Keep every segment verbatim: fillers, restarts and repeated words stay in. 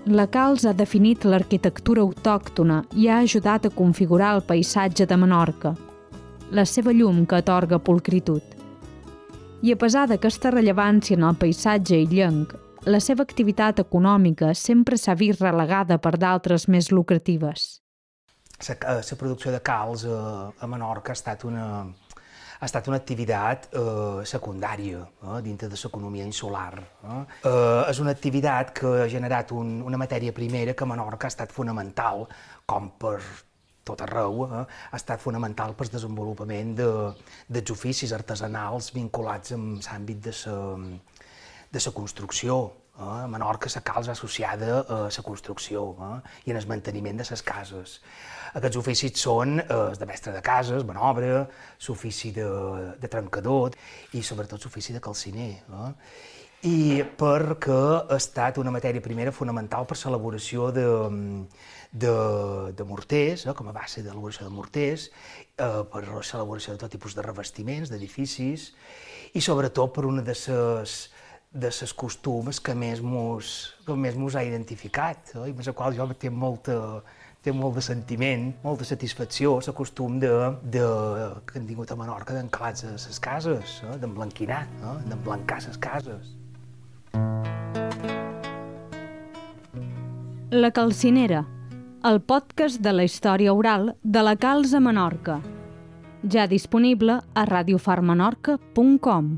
La calç ha definit l'arquitectura autòctona i ha ajudat a configurar el paisatge de Menorca, la seva llum que atorga pulcritud. I a pesar d'aquesta rellevància en el paisatge illenc, la seva activitat econòmica sempre s'ha vist relegada per d'altres més lucratives. La, la producció de calç a, a Menorca ha estat una, ha estat una activitat eh, secundària eh, dintre de l'economia insular. Eh. Eh, és una activitat que ha generat un, una matèria primera que a Menorca ha estat fonamental, com per tot arreu, eh, ha estat fonamental per al desenvolupament de, dels oficis artesanals vinculats amb l'àmbit de la de la construcció. Eh. A Menorca la calç va associada a la construcció eh, i en el manteniment de les cases. Aquests oficis són eh, el de mestre de cases, manobre, l'ofici de, de trencador i sobretot l'ofici de calciner. Eh? I perquè ha estat una matèria primera fonamental per l'elaboració de, de, de morters, eh? com a base d'elaboració de morters, eh, per l'elaboració de tot tipus de revestiments, d'edificis, i sobretot per una de les de les costums que més mos, que més mos ha identificat, eh? i amb la qual jo tinc molta, té molt de sentiment, molta satisfacció, el costum de, de, que han tingut a Menorca d'encalats a les cases, eh? d'emblanquinar, eh? d'emblancar les cases. La Calcinera, el podcast de la història oral de la calç a Menorca. Ja disponible a radiofarmenorca punt com.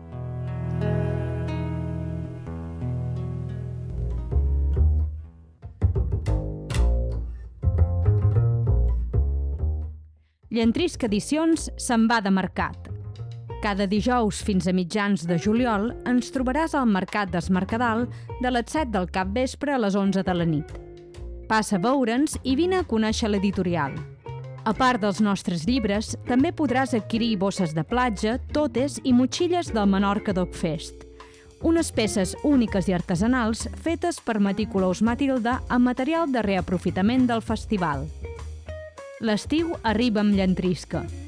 Llentrisc Edicions se'n va de mercat. Cada dijous fins a mitjans de juliol ens trobaràs al Mercat del Mercadal de les set del capvespre a les onze de la nit. Passa a veure'ns i vine a conèixer l'editorial. A part dels nostres llibres, també podràs adquirir bosses de platja, totes i motxilles del Menorca Dog Fest. Unes peces úniques i artesanals fetes per Meticulous Matilda amb material de reaprofitament del festival. L'estiu arriba amb Llentrisca.